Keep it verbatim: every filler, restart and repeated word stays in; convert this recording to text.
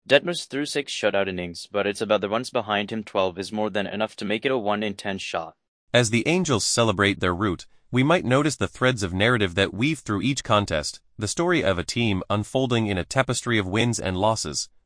Detmers threw six shutout innings, but it's about the runs behind him. Twelve is more than enough to make it a one in ten shot. As the Angels celebrate their route, we might notice the threads of narrative that weave through each contest, the story of a team unfolding in a tapestry of wins and losses,